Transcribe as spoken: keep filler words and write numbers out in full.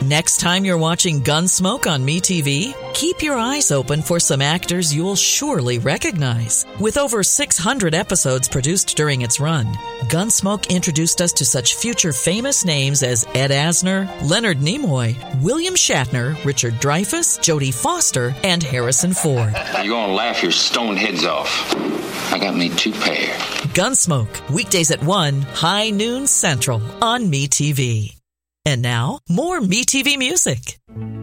Next time you're watching Gunsmoke on MeTV, keep your eyes open for some actors you'll surely recognize. With over six hundred episodes produced during its run, Gunsmoke introduced us to such future famous names as Ed Asner, Leonard Nimoy, William Shatner, Richard Dreyfuss, Jodie Foster, and Harrison Ford. You're gonna laugh your stone heads off. I got me two pair. Gunsmoke, weekdays at one, high noon central on MeTV. And now, more MeTV music.